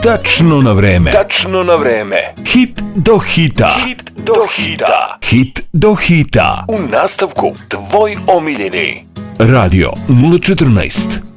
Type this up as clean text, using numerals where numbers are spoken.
tačno na vreme. Tačno na vreme. Hit do hita. Hit do hita. Hit do hita. U nastavku tvoj omiljeni. Radio 014.